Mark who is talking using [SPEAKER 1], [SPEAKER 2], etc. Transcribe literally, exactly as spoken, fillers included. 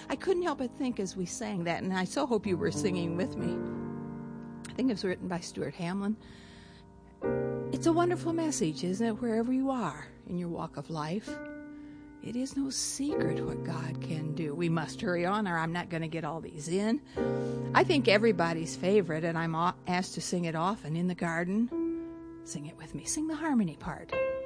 [SPEAKER 1] I couldn't help but think as we sang that, and I so hope you were singing with me. I think it was written by Stuart Hamlin. It's a wonderful message, isn't it? Wherever you are in your walk of life, it is no secret what God can do. We must hurry on, or I'm not going to get all these in. I think everybody's favorite, and I'm asked to sing it often, In the Garden. Sing it with me. Sing the harmony part.